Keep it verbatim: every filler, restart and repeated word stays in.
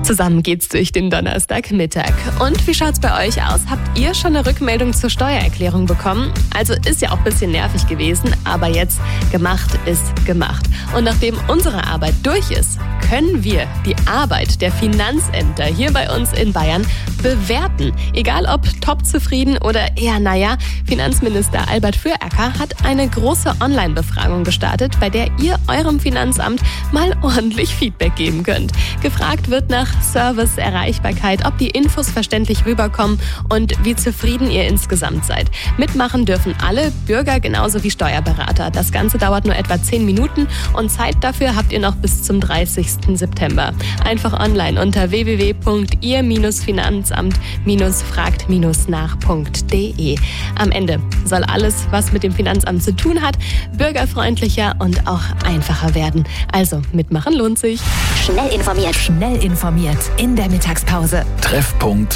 Zusammen geht's durch den Donnerstagmittag. Und wie schaut's bei euch aus? Habt ihr schon eine Rückmeldung zur Steuererklärung bekommen? Also ist ja auch ein bisschen nervig gewesen, aber jetzt gemacht ist gemacht. Und nachdem unsere Arbeit durch ist, können wir die Arbeit der Finanzämter hier bei uns in Bayern bewerten. Egal ob top zufrieden oder eher naja, Finanzminister Albert Fürerker hat eine große Online-Befragung gestartet, bei der ihr eurem Finanzamt mal ordentlich Feedback geben könnt. Gefragt wird nach Service, Erreichbarkeit, ob die Infos verständlich rüberkommen und wie zufrieden ihr insgesamt seid. Mitmachen dürfen alle, Bürger genauso wie Steuerberater. Das Ganze dauert nur etwa zehn Minuten und Zeit dafür habt ihr noch bis zum dreißigsten September. Einfach online unter w w w punkt ihr finanzamt fragt nach punkt d e. Am Ende soll alles, was mit dem Finanzamt zu tun hat, bürgerfreundlicher und auch einfacher werden. Also mitmachen lohnt sich. Schnell informiert. Schnell informiert in der Mittagspause. Treffpunkt